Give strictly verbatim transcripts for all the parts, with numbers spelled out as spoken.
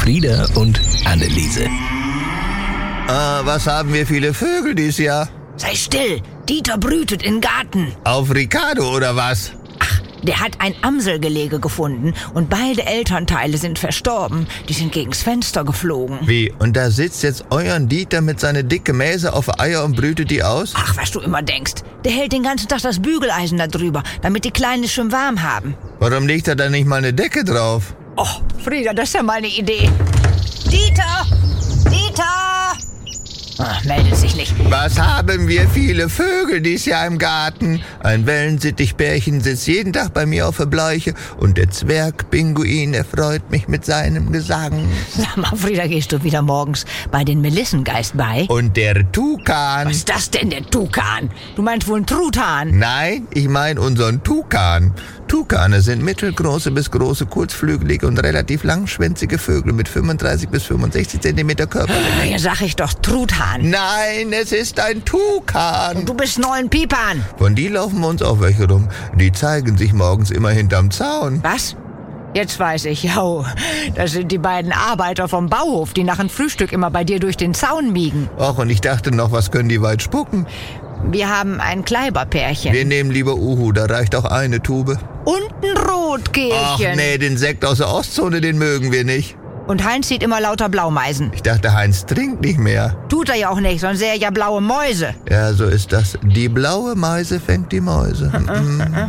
Frieda und Anneliese. Ah, was haben wir viele Vögel dieses Jahr? Sei still, Dieter brütet im Garten. Auf Ricardo oder was? Ach, der hat ein Amselgelege gefunden und beide Elternteile sind verstorben. Die sind gegens Fenster geflogen. Wie? Und da sitzt jetzt euren Dieter mit seiner dicke Mäse auf Eier und brütet die aus? Ach, was du immer denkst. Der hält den ganzen Tag das Bügeleisen da drüber, damit die Kleinen es schön warm haben. Warum legt er da nicht mal eine Decke drauf? Oh, Frieda, das ist ja mal eine Idee. Dieter! Dieter! Ach, meldet sich nicht. Was haben wir viele Vögel dieses Jahr im Garten? Ein Wellensittichbärchen sitzt jeden Tag bei mir auf der Bleiche und der Zwergpinguin erfreut mich mit seinem Gesang. Sag mal, Frieda, gehst du wieder morgens bei den Melissengeist bei? Und der Tukan. Was ist das denn, der Tukan? Du meinst wohl einen Truthahn? Nein, ich meine unseren Tukan. Tukane sind mittelgroße bis große, kurzflügelige und relativ langschwänzige Vögel mit fünfunddreißig bis fünfundsechzig Zentimeter Körperlänge. Ja, sag ich doch, Truthahn. Nein, es ist ein Tukan. Du bist nur ein Pipan. Von die laufen uns auch welche rum. Die zeigen sich morgens immer hinterm Zaun. Was? Jetzt weiß ich, jo, das sind die beiden Arbeiter vom Bauhof, die nach dem Frühstück immer bei dir durch den Zaun miegen. Och, und ich dachte noch, was können die weit spucken? Wir haben ein Kleiberpärchen. Wir nehmen lieber Uhu, da reicht auch eine Tube. Und ein Rotkehlchen. Ach nee, den Sekt aus der Ostzone, den mögen wir nicht. Und Heinz sieht immer lauter Blaumeisen. Ich dachte, Heinz trinkt nicht mehr. Tut er ja auch nicht, sonst sähe er ja blaue Mäuse. Ja, so ist das. Die blaue Meise fängt die Mäuse. Uh -uh, uh -uh.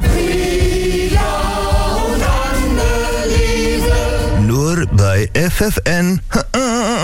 Nur bei F F N.